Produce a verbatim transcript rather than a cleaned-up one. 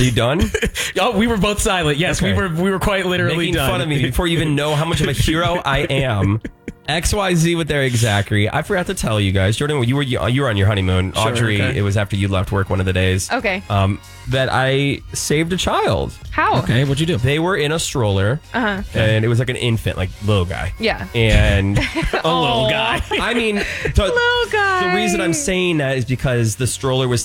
Are you done? Oh, we were both silent. Yes, Okay. we were we were quite literally Making done. fun of me before you even know how much of a hero I am. X Y Z with Eric Zachary. I forgot to tell you guys, Jordan, you were you were on your honeymoon. Sure, Audrey, okay. it was after you left work one of the days. Okay. Um, that I saved a child. How? Okay, what'd you do? They were in a stroller, Uh-huh. and it was like an infant, like little guy. Yeah. And A little guy. I mean, the, Little guy. the reason I'm saying that is because the stroller was